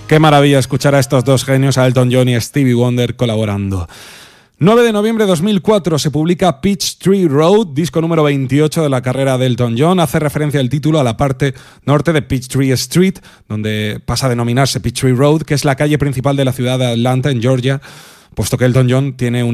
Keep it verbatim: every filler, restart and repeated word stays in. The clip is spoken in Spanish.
Qué maravilla escuchar a estos dos genios, a Elton John y a Stevie Wonder, colaborando. nueve de noviembre de dos mil cuatro se publica Peachtree Road, disco número veintiocho de la carrera de Elton John. Hace referencia el título a la parte norte de Peachtree Street, donde pasa a denominarse Peachtree Road, que es la calle principal de la ciudad de Atlanta, en Georgia, puesto que Elton John tiene un